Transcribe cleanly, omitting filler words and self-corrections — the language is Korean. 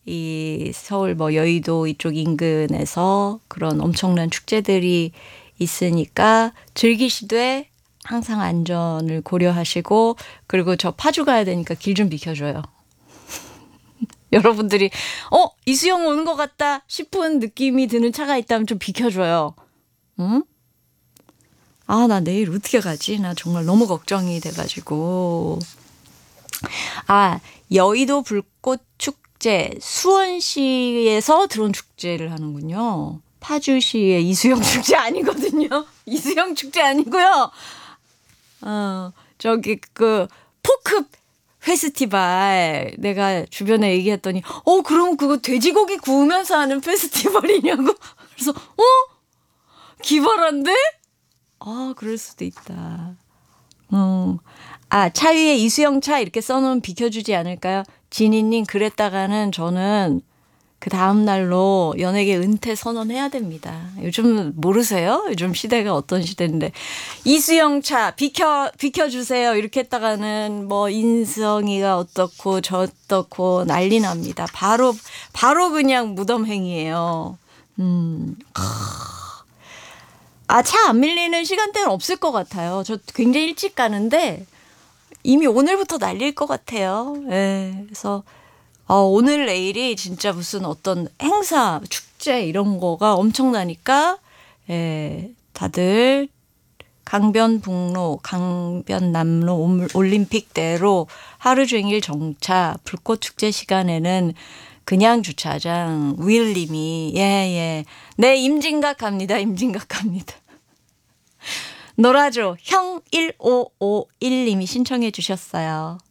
이 서울 뭐 여의도 이쪽 인근에서 그런 엄청난 축제들이 있으니까 즐기시되 항상 안전을 고려하시고 그리고 저 파주 가야 되니까 길 좀 비켜줘요. 여러분들이 이수영 오는 것 같다 싶은 느낌이 드는 차가 있다면 좀 비켜줘요. 응? 아, 나 내일 어떻게 가지? 나 정말 너무 걱정이 돼가지고. 아, 여의도 불꽃축제 수원시에서 드론 축제를 하는군요. 파주시의 이수영 축제 아니거든요. 이수영 축제 아니고요. 저기 그 포크 페스티벌 내가 주변에 얘기했더니 그럼 그거 돼지고기 구우면서 하는 페스티벌이냐고. 그래서 기발한데? 아, 그럴 수도 있다. 차 위에 이수영 차 이렇게 써놓으면 비켜주지 않을까요? 지니님 그랬다가는 저는 그 다음 날로 연예계 은퇴 선언해야 됩니다. 요즘 모르세요? 요즘 시대가 어떤 시대인데 이수영 차 비켜주세요 이렇게 했다가는 뭐 인성이가 어떻고 저 어떻고 난리 납니다. 바로 그냥 무덤행이에요. 차 안 밀리는 시간대는 없을 것 같아요. 저 굉장히 일찍 가는데 이미 오늘부터 날릴 것 같아요. 네, 그래서 오늘 내일이 진짜 무슨 어떤 행사, 축제 이런 거가 엄청나니까 다들 강변북로, 강변남로 올림픽대로 하루 종일 정차 불꽃축제 시간에는 그냥 주차장 우일님이 네 임진각 갑니다. 임진각 갑니다. 놀아줘 형 1551님이 신청해 주셨어요.